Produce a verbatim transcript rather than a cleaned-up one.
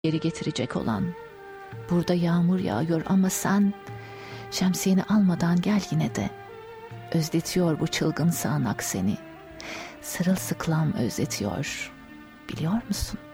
geri getirecek olan. Burada yağmur yağıyor ama sen şemsiyeni almadan gel yine de. Özletiyor bu çılgın sağanak seni. Sırılsıklam özletiyor. Biliyor musun?